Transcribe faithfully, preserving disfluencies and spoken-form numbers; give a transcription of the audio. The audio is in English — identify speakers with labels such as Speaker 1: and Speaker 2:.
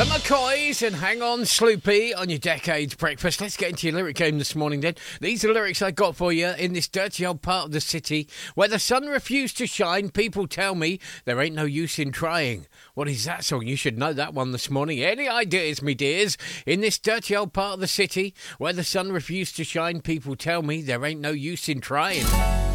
Speaker 1: The McCoys and Hang On Sloopy on your Decades Breakfast. Let's get into your lyric game this morning then. These are lyrics I got for you in this dirty old part of the city where the sun refused to shine. People tell me there ain't no use in trying. What is that song? You should know that one this morning. Any ideas, me dears? In this dirty old part of the city where the sun refused to shine. People tell me there ain't no use in trying.